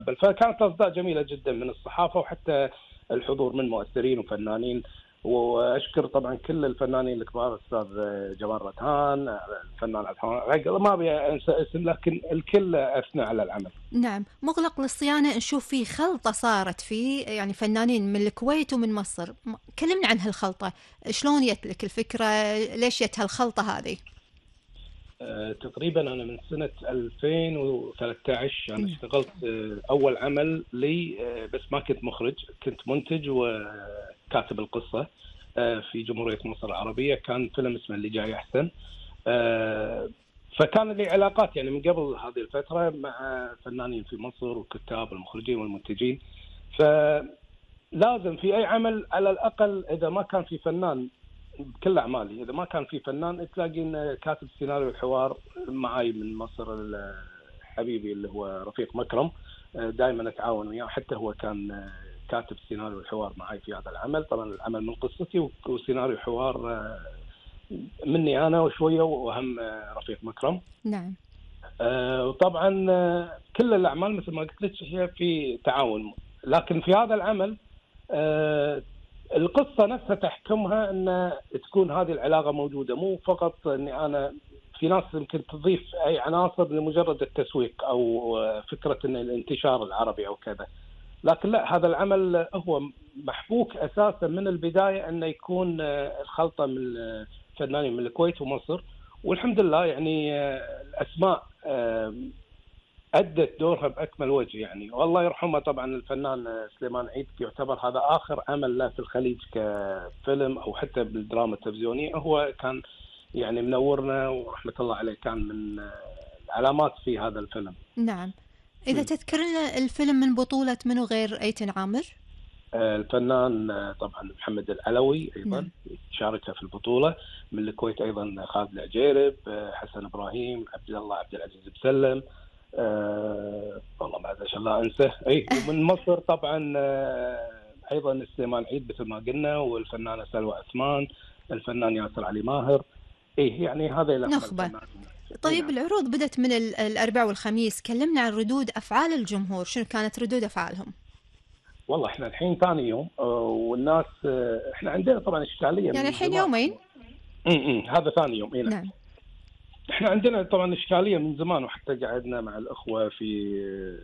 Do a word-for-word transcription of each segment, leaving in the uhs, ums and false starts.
فكانت أصداء جميلة جدا من الصحافة وحتى الحضور من مؤثرين وفنانين. واشكر طبعا كل الفنانين الكبار، الاستاذ جمال رتان، الفنان عبد الرحمن، ما ابي انسى اسم، لكن الكل اثنى على العمل. نعم، مغلق للصيانة نشوف فيه خلطة صارت فيه، يعني فنانين من الكويت ومن مصر. كلمنا عن هالخلطة، شلون جت لك الفكرة؟ ليش جت هالخلطة هذه؟ أه تقريبا انا من سنه ألفين وثلاثة عشر انا نعم. اشتغلت أه اول عمل لي، أه بس ما كنت مخرج، كنت منتج وكاتب القصه أه في جمهوريه مصر العربيه. كان فيلم اسمه اللي جاي احسن. أه فكان لي علاقات يعني من قبل هذه الفتره مع فنانين في مصر وكتاب المخرجين والمنتجين. فلازم في اي عمل على الاقل اذا ما كان في فنان، بكل اعمالي اذا ما كان في فنان تلاقي ان كاتب سيناريو الحوار معاي من مصر حبيبي اللي هو رفيق مكرم، دائما اتعاون وياه. حتى هو كان كاتب سيناريو الحوار معي في هذا العمل. طبعا العمل من قصتي وسيناريو حوار مني انا وشويه وهم رفيق مكرم. نعم. وطبعا كل الاعمال مثل ما قلت لك هي في تعاون، لكن في هذا العمل القصة نفسها تحكمها أن تكون هذه العلاقة موجودة، مو فقط أني أنا. في ناس يمكن تضيف أي عناصر لمجرد التسويق أو فكرة أن الانتشار العربي أو كذا، لكن لا، هذا العمل هو محبوك أساسا من البداية أنه يكون الخلطة من فنانين من الكويت ومصر. والحمد لله يعني الأسماء أدت دورها بأكمل وجه يعني. والله يرحمه طبعا الفنان سليمان عيد، يعتبر هذا آخر عمل له في الخليج كفيلم أو حتى بالدراما التلفزيونية. هو كان يعني منورنا ورحمة الله عليه، كان من العلامات في هذا الفيلم. نعم. إذا تذكر لنا الفيلم من بطولة منو غير أيتن عامر؟ الفنان طبعا محمد العلوي أيضا نعم. شارك في البطولة. من الكويت أيضا خالد العجيرب، حسن إبراهيم، عبد الله عبد العزيز بسلم، أه والله ما عاد الله انسى. اي ومن مصر طبعا أه ايضا سليمان عيد مثل ما قلنا، والفنانه سلوى عثمان، الفنان ياسر علي ماهر. اي يعني هذا لهم نخبة. الفنان. طيب نعم. العروض بدت من الأربعاء والخميس، كلمنا عن ردود أفعال الجمهور، شنو كانت ردود أفعالهم؟ والله احنا الحين ثاني يوم أه والناس أه احنا عندنا طبعا اشكاليه يعني من الحين زمان. يومين. امم هذا ثاني يوم. اي نعم. نعم. احنا عندنا طبعا اشكاليه من زمان، وحتى قعدنا مع الاخوه في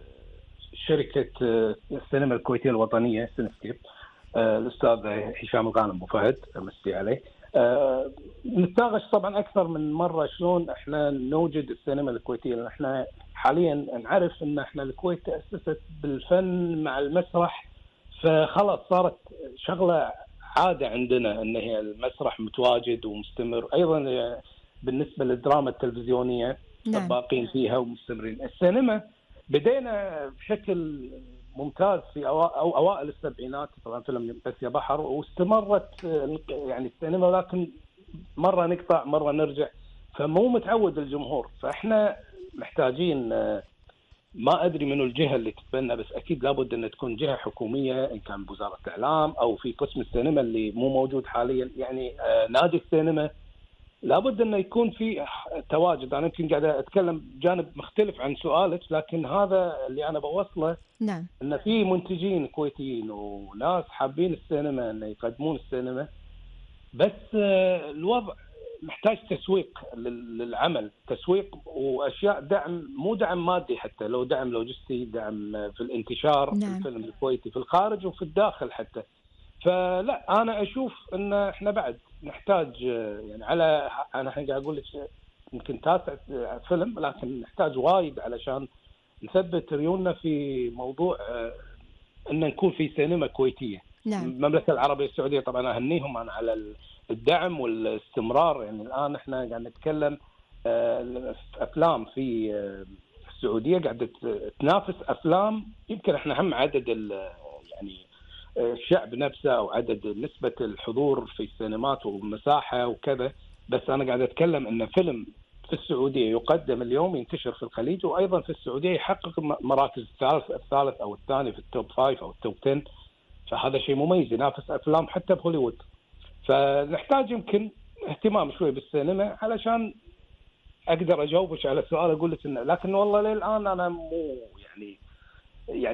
شركه السينما الكويتيه الوطنيه سينسكيب، الاستاذ هشام الغانم ابو فهد مسي عليه. أه نتناقش طبعا اكثر من مره شلون احنا نوجد السينما الكويتيه، لان احنا حاليا نعرف ان احنا الكويت تاسست بالفن مع المسرح، فخلاص صارت شغله عاده عندنا ان هي المسرح متواجد ومستمر. ايضا بالنسبه للدراما التلفزيونيه نعم. سباقين فيها ومستمرين. السينما بدينا بشكل ممتاز في أو أوائل السبعينات، طبعا فيلم بس يا بحر، واستمرت يعني السينما، لكن مرة نقطع مرة نرجع، فمو متعود الجمهور. فإحنا محتاجين، ما أدري منو الجهة اللي تتبنى، بس أكيد لابد أن تكون جهة حكومية، إن كان بوزارة الإعلام أو في قسم السينما اللي مو موجود حاليا، يعني نادي السينما لابد انه يكون في تواجد. انا يمكن قاعد اتكلم جانب مختلف عن سؤالك، لكن هذا اللي انا بوصله. نعم. ان في منتجين كويتيين وناس حابين السينما ان يقدمون السينما، بس الوضع محتاج تسويق للعمل، تسويق واشياء دعم، مو دعم مادي، حتى لو دعم لوجستي، دعم في الانتشار. نعم. الفيلم الكويتي في الخارج وفي الداخل حتى. فلا انا اشوف ان احنا بعد نحتاج يعني على انا الحين قاعد اقول لك يمكن تاسع فيلم، لكن نحتاج وايد علشان نثبت ريوننا في موضوع ان نكون في سينما كويتيه. نعم. المملكه العربيه السعوديه طبعا اهنيهم انا على الدعم والاستمرار. يعني الان احنا قاعد نتكلم افلام في السعوديه قاعده تنافس افلام، يمكن احنا هم عدد يعني الشعب نفسه او عدد نسبه الحضور في السينمات والمساحه وكذا، بس انا قاعد اتكلم ان فيلم في السعوديه يقدم اليوم ينتشر في الخليج، وايضا في السعوديه يحقق مراكز الثالث الثالث او الثاني في التوب فايف او التوب عشرة. فهذا شيء مميز، ينافس افلام حتى بهوليوود. فنحتاج يمكن اهتمام شوي بالسينما علشان اقدر اجاوبك على السؤال. اقول لك انه لكن والله للان انا مو يعني يعني